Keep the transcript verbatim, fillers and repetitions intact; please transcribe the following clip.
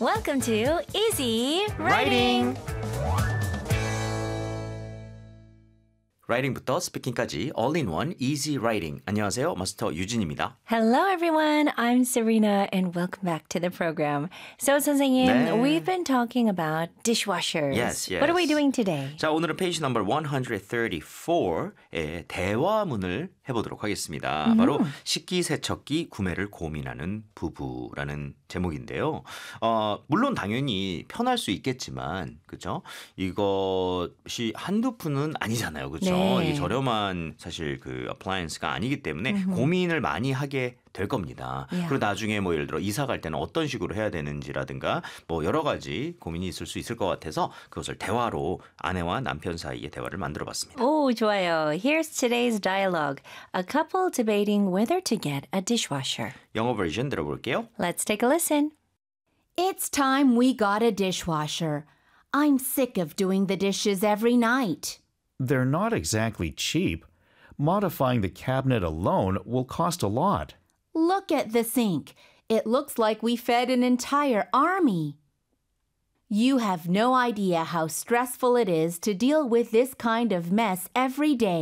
Welcome to Easy Writing. 라이팅부터 스피킹까지 all-in-one easy writing. 안녕하세요. 마스터 유진입니다. Hello, everyone. I'm Serena, and welcome back to the program. So, 선생님, 네. we've been talking about dishwashers. Yes, yes. What are we doing today? 자, 오늘은 페이지 넘버 one thirty-four의 대화문을 해보도록 하겠습니다. 음. 바로 식기세척기 구매를 고민하는 부부라는 제목인데요. 어, 물론 당연히 편할 수 있겠지만, 그죠? 이것이 한두 푼은 아니잖아요. 그죠? 네. 이 저렴한 사실 그 어플라이언스가 아니기 때문에 고민을 많이 하게 될 겁니다. Yeah. 그리고 나중에 뭐 예를 들어 이사 갈 때는 어떤 식으로 해야 되는지라든가 뭐 여러 가지 고민이 있을 수 있을 것 같아서 그것을 대화로 아내와 남편 사이의 대화를 만들어 봤습니다. 오, 좋아요. Here's today's dialogue. A couple debating whether to get a dishwasher. 영어 버전 들어볼게요. Let's take a listen. It's time we got a dishwasher. I'm sick of doing the dishes every night. They're not exactly cheap. Modifying the cabinet alone will cost a lot. Look at the sink. It looks like we fed an entire army. You have no idea how stressful it is to deal with this kind of mess every day.